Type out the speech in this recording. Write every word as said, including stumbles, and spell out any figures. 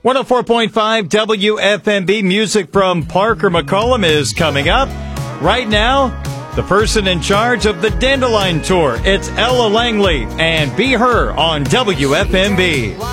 one oh four point five W F M B. Music from Parker McCollum is coming up. Right now, the person in charge of the Dandelion Tour, it's Ella Langley, and Be Her on W F M B.